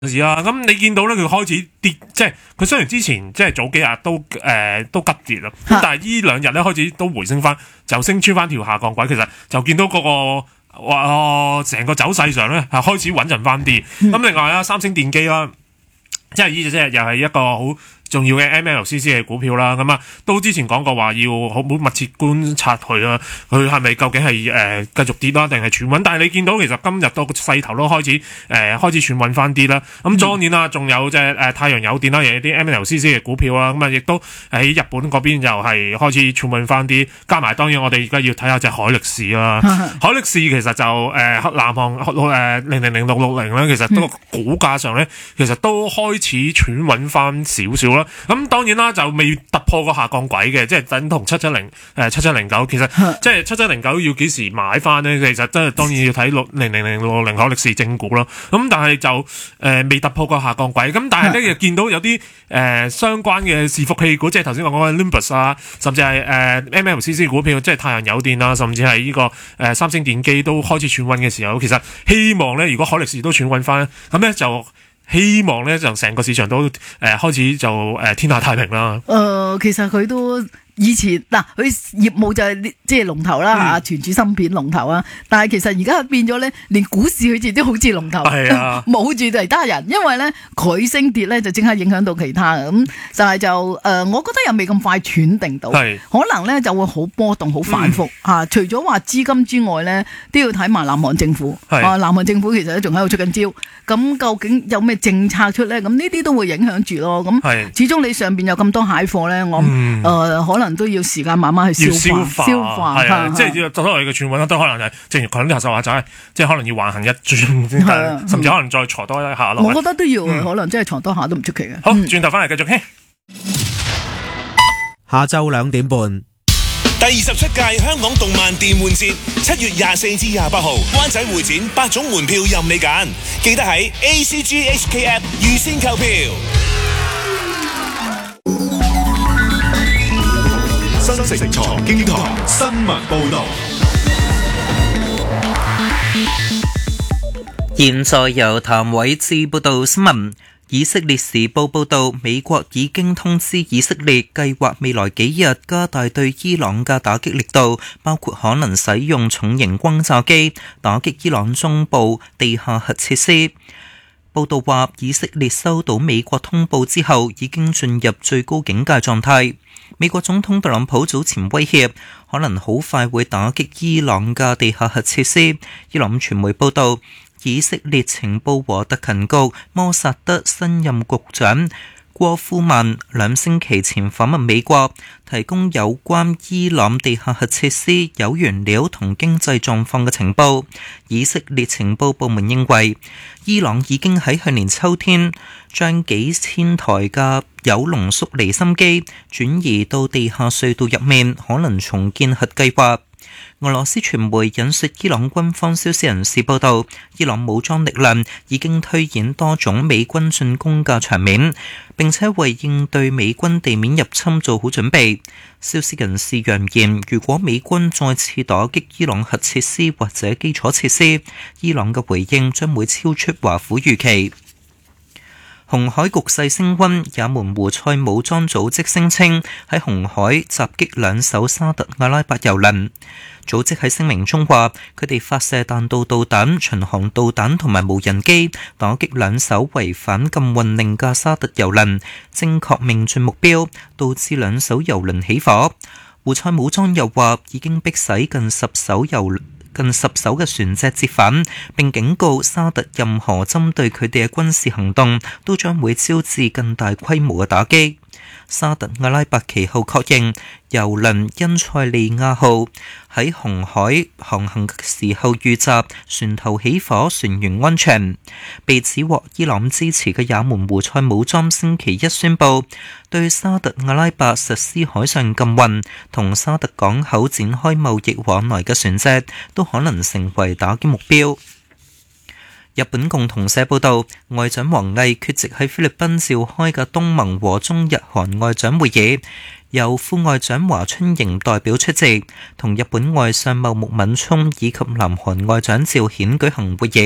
咁你見到咧佢開始跌，即係佢雖然之前即係早幾日都急跌啦，咁但係呢兩日咧開始都回升翻，就升穿翻條下降軌，其實就見到嗰個成個走勢上咧係開始穩陣翻啲。咁另外啦，三星電機啦，即係呢隻又係一個好重要嘅 MLCC 嘅股票啦，咁啊都之前講過話要好密切觀察佢啊，佢係咪究竟係繼續跌啦，定係喘穩？但係你見到其實今日個勢頭都開始喘穩翻啲啦。咁當然啦，仲有隻太陽有電啦，又有啲 MLCC 嘅股票啦，咁啊亦都喺日本嗰邊又係開始喘穩翻啲。加埋當然我哋而家要睇下隻海力士啦，海力士其實就南航000660咧，其實都股價上咧其實都開始喘穩翻少少啦。咁當然啦，就未突破個下降軌嘅，即係等同7709。其實即係7709要幾時買翻呢？其實真係當然要睇000660海力士正股啦。咁但係就未突破個下降軌。咁但係咧又見到有啲相關嘅伺服器股，即係頭先我講嘅 Nimbus 啊，甚至係MLCC 股票，即係太陽有電啊，甚至係呢個三星電機都開始喘穩嘅時候，其實希望咧，如果海力士都喘穩翻，咁咧就希望咧就成個市場都開始就天下太平啦。 其實佢都以前嗱，佢業務就係即係龍頭啦嚇，存儲芯片龍頭啊。但係其實而家變咗咧，連股市佢自己都好似龍頭，冇住其他人，因為咧佢升跌咧就即刻影響到其他嘅。咁就係我覺得又未咁快斷定到，可能咧就會好波動、好反覆嚇。除咗話資金之外咧，都要睇埋南韓政府。南韓政府其實咧仲喺度出緊招，咁究竟有咩政策出咧？咁呢啲都會影響住咯。咁始終你上邊有咁多蟹貨咧，我可能都要時間慢慢去消化， 即係所謂嘅轉運都可能係，正如佢啲客手話齋，即係可能要橫行一轉，甚至可能再坐多一下咯。 我覺得都要，可能真係坐多下都唔出奇嘅。 好，轉頭翻嚟繼續傾。 下晝2點半， 第27屆香港動漫電玩節7月24至28號，灣仔會展8種門票任你揀，記得喺 ACGHK App 預先購票。 新城財經台新聞報道。 現在由譚偉志報道新聞。以色列時報報道，美國已經通知以色列計劃未來幾日加大對伊朗嘅打擊力度，包括可能使用重型轟炸機打擊伊朗中部地下核設施。報道話，以色列收到美國通報之後，已經進入最高警戒狀態。美國總統特朗普早前威脅，可能好快會打擊伊朗嘅地下核設施。伊朗傳媒報道，以色列情報和特勤局摩薩德新任局長郭夫曼2星期前訪問美國，提供有關伊朗地下核設施鈾原料同經濟狀況嘅情報。以色列情報部門認為，伊朗已經喺去年秋天將幾千台嘅鈾濃縮離心機轉移到地下隧道入面，可能重建核計劃。俄羅斯傳媒引述伊朗軍方消息人士報道，伊朗武裝力量已經推演多種美軍進攻嘅場面，並且為應對美軍地面入侵做好準備。消息人士揚言，如果美軍再次打擊伊朗核設施或者基礎設施，伊朗嘅回應將會超出華府預期。紅海局勢升溫，也門胡塞武裝組織聲稱喺紅海襲擊2艘沙特阿拉伯油輪。組織喺聲明中話，佢哋發射彈道導彈、巡航導彈同埋無人機，打擊2艘違反禁運令嘅沙特油輪，正確命中目標，導致2艘油輪起火。胡塞武裝又話，已經迫使近10艘嘅船隻折返，並警告沙特任何針對佢哋嘅軍事行動都將會招致更大規模嘅打擊。沙特阿拉伯其後確認，油輪因塞利亞號喺紅海航行嘅時候遇襲，船頭起火，船員安全。被指獲伊朗支持嘅也門胡塞武裝星期一宣布，對沙特阿拉伯實施海上禁運，同沙特港口展開貿易往來嘅船隻都可能成為打擊目標。日本共同社報道，外長王毅缺席喺菲律賓召開嘅東盟和中日韓外長會議，由副外長華春瑩代表出席，同日本外相茂木敏充以及南韓外長趙顯舉行會議。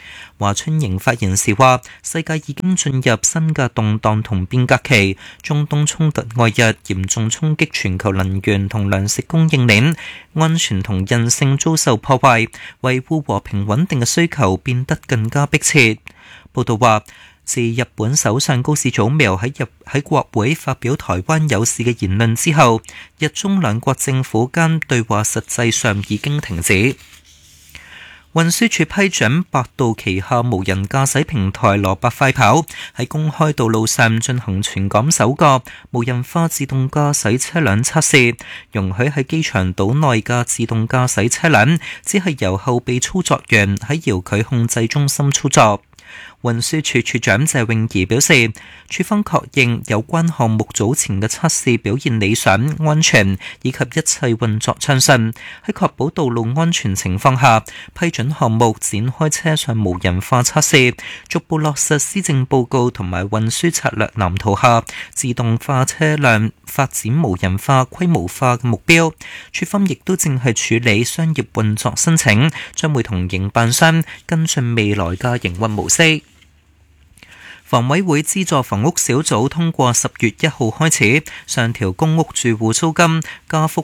華春瑩發言時話：世界已經進入新嘅動盪同變革期，中東衝突外日嚴重衝擊全球能源同糧食供應鏈，安全同韌性遭受破壞，維護和平穩定嘅需求變得更加迫切。報道話，自日本首相高市早苗喺國會發表台灣有事嘅言論之後，日中兩國政府間對話實際上已經停止。運輸署批准百度旗下無人駕駛平台蘿蔔快跑喺公開道路上進行全港首個無人化自動駕駛車輛測試，容許喺機場島內嘅自動駕駛車輛只係由後備操作員喺遙距控制中心操作。運輸署署長謝永儀表示，署方確認有關項目早前嘅測試表現理想、安全以及一切運作暢順，喺確保道路安全情況下，批准項目展開車上無人化測試，逐步落實施政報告同埋運輸策略藍圖下自動化車輛發展無人化規模化嘅目標。署方亦都正係處理商業運作申請，將會同營辦商跟進未來嘅營運模式。房委會資助房屋小組通過10月1號開始上調公屋住戶租金，加幅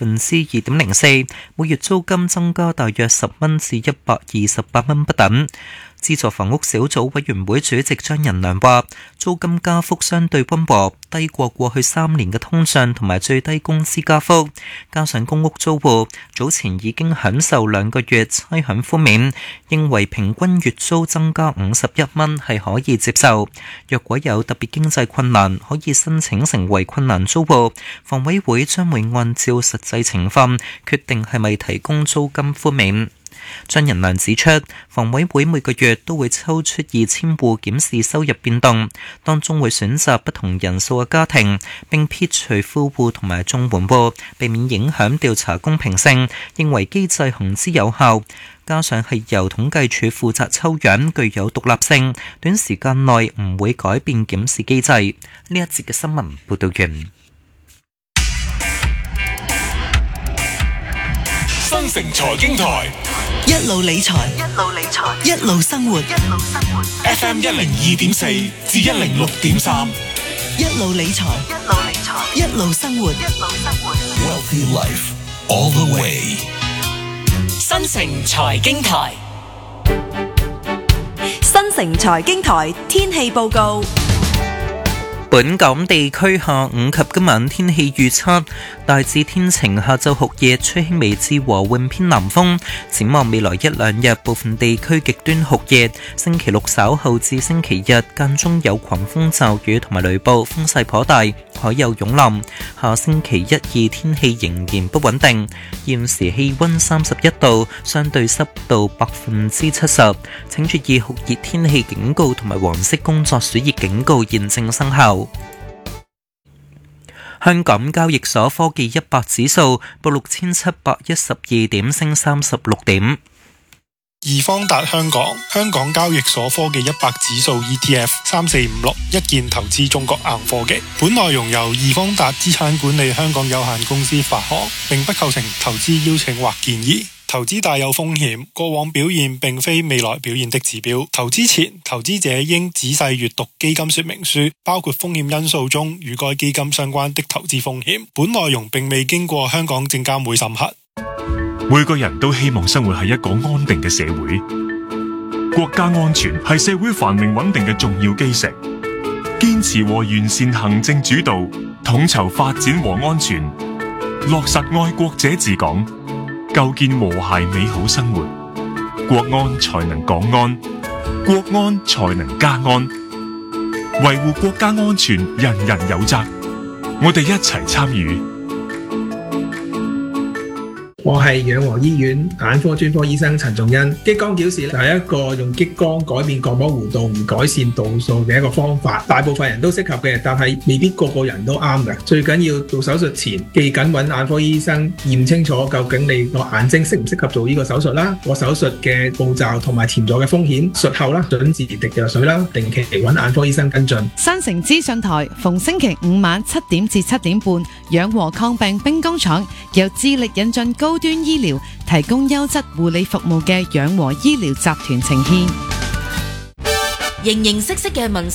2.04%，每月租金增加大約10蚊至128蚊不等。資助房屋小組委員會主席張仁良話：租金加幅相對溫和，低過過去3年嘅通脹同埋最低工資加幅，加上公屋租戶早前已經享受2個月差餉寬免，認為平均月租增加51蚊係可以接受。若果有特別經濟困難，可以申請成為困難租戶，房委會將會按照實際情況決定係咪提供租金寬免。張仁良指出，房委會每個月都會抽出2000戶檢視收入變動，當中會選擇不同人數嘅家庭，並撇除富戶同埋綜援戶，避免影響調查公平性，認為機制行之有效。加上係由統計處負責抽樣，具有獨立性，短時間內唔會改變檢視機制。呢一節嘅新聞報道完。 新城財經台一路理財，一路生活。 FM 102.4至106.3， 一路理財，一路生活。 Wealthy Life all the way。 新城財經台，新城財經台天氣報告。 本港地區下午及今晚天氣預測大致天晴，下晝酷熱，吹輕微至和緩偏南風。展望未來1-2日，部分地區極端酷熱。星期六稍後至星期日間中有狂風驟雨同埋雷暴，風勢頗大，海有湧浪。下星期1、2天氣仍然不穩定。現時氣溫31度，相對濕度70%。請注意酷熱天氣警告同埋黃色工作暑熱警告現正生效。香港交易所科技100指數報6712點，升36點。 易方達香港交易所科技100指數 ETF 3456一鍵投資中國硬科技。本內容由易方達資產管理香港有限公司發行，並不構成投資邀請或建議。投資大有風險，過往表現並非未來表現的指標。投資前，投資者應仔細閱讀基金說明書，包括風險因素中與該基金相關的投資風險。本內容並未經過香港證監會審核。 每個人都希望生活喺一個安定嘅社會，國家安全係社會繁榮穩定嘅重要基石。堅持和完善行政主導，統籌發展和安全，落實愛國者治港，構建和諧美好生活，國安才能港安，國安才能家安。維護國家安全，人人有責，我哋一齊參與。 我係養和醫院眼科專科醫生陳仲恩。激光矯視係一個用激光改變角膜弧度而改善度數嘅一個方法，大部分人都適合嘅，但係未必個個人都啱嘅。最緊要做手術前記緊揾眼科醫生驗清楚究竟你個眼睛適唔適合做呢個手術啦，個手術嘅步驟同埋潛在嘅風險，術後啦準時滴藥水啦，定期揾眼科醫生跟進。 新城資訊台逢星期5晚7點至7點半，養和抗病兵工廠由致力引進高端醫療，提供優質護理服務嘅養和醫療集團呈獻。 形形色色嘅紋